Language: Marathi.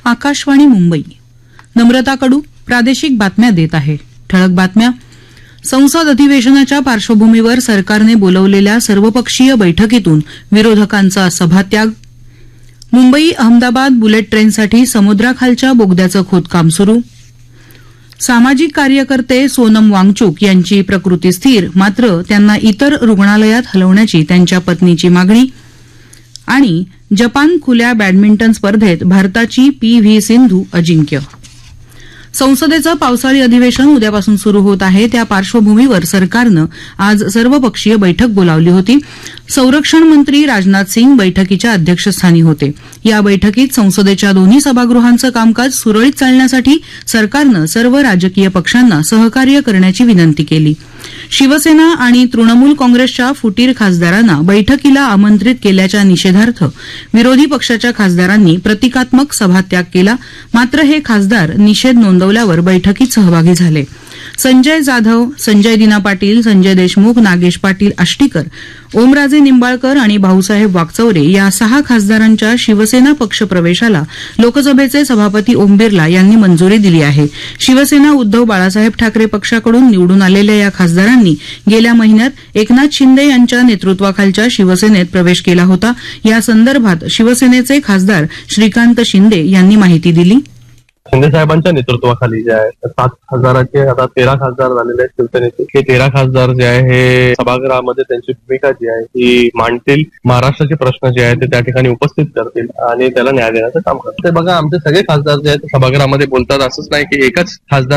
आकाशवाणी मुंबई. नम्रता कडू प्रादेशिक बातम्या देत आहे. ठळक बातम्या. संसद अधिवेशनाच्या पार्श्वभूमीवर सरकारने बोलवलेल्या सर्वपक्षीय बैठकीतून विरोधकांचा सभात्याग. मुंबई अहमदाबाद बुलेट ट्रेनसाठी समुद्राखालच्या बोगद्याचं खोदकाम सुरू. सामाजिक कार्यकर्ते सोनम वांगचुक यांची प्रकृती स्थिर, मात्र त्यांना इतर रुग्णालयात हलवण्याची त्यांच्या पत्नीची मागणी. आणि जपान खुल्या बॅडमिंटन स्पर्धेत भारताची पी.व्ही. सिंधू अजिंक्य. संसदेचं पावसाळी अधिवेशन उद्यापासून सुरू होत आहे. त्या पार्श्वभूमीवर सरकारनं आज सर्वपक्षीय बैठक बोलावली होती. संरक्षण मंत्री राजनाथ सिंग बैठकीच्या अध्यक्षस्थानी होते. या बैठकीत संसदेच्या दोन्ही सभागृहांचं कामकाज सुरळीत चालण्यासाठी सरकारनं सर्व राजकीय पक्षांना सहकार्य करण्याची विनंती केली. शिवसेना आणि तृणमूल काँग्रेसच्या फुटीर खासदारांना बैठकीला आमंत्रित केल्याच्या निषेधार्थ विरोधी पक्षाच्या खासदारांनी प्रतिकात्मक सभात्याग केला. मात्र हे खासदार निषेध नोंदवल्यावर बैठकीत सहभागी झाले. संजय जाधव, संजय दिना पाटील, संजय देशमुख, नागेश पाटील आष्टीकर, ओमराजे निंबाळकर आणि भाऊसाहेब वाकचौरे या 6 खासदारांच्या शिवसेना पक्ष प्रवेशाला लोकसभेचे सभापती ओम बिर्ला यांनी मंजुरी दिली आहे. शिवसेना उद्धव बाळासाहेब ठाकरे पक्षाकडून निवडून आलेल्या या खासदारांनी गेल्या महिन्यात एकनाथ शिंदे यांच्या नेतृत्वाखालच्या शिवसेनेत प्रवेश केला होता. या संदर्भात शिवसेनेचे खासदार श्रीकांत शिंदे यांनी माहिती दिली. शिंदे साहेबांच्या नेतृत्वाखाली जे आहे 7,000चे आता 13 खासदार झालेले आहेत शिवसेनेचे. हे 13 खासदार जे आहे हे सभागृहामध्ये त्यांची भूमिका जी आहे ती मांडतील. महाराष्ट्राचे प्रश्न जे आहेत ते त्या ठिकाणी उपस्थित करतील आणि त्याला न्याय देण्याचं काम करतील. ते बघा, आमचे सगळे खासदार जे आहेत सभागृहामध्ये बोलतात. असंच नाही की एकच खासदार